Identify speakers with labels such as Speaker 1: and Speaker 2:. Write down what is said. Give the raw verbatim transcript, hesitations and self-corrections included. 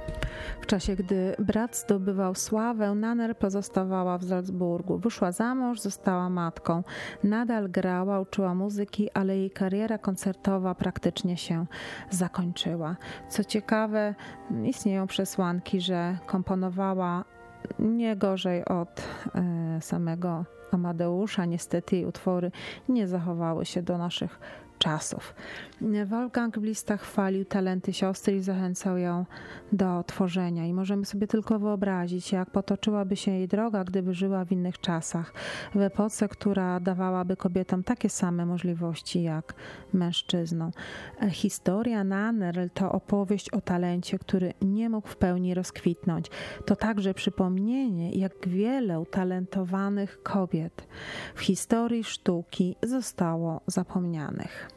Speaker 1: W czasie, gdy brat zdobywał sławę, Nanner pozostawała w Salzburgu. Wyszła za mąż, została matką. Nadal grała, uczyła muzyki, ale jej kariera koncertowa praktycznie się zakończyła. Co ciekawe, istnieją przesłanki, że komponowała nie gorzej od e, samego Amadeusza. Niestety jej utwory nie zachowały się do naszych czasów. Wolfgang w listach chwalił talenty siostry i zachęcał ją do tworzenia. I możemy sobie tylko wyobrazić, jak potoczyłaby się jej droga, gdyby żyła w innych czasach, w epoce, która dawałaby kobietom takie same możliwości jak mężczyznom. Historia Nannerl to opowieść o talencie, który nie mógł w pełni rozkwitnąć. To także przypomnienie, jak wiele utalentowanych kobiet w historii sztuki zostało zapomnianych.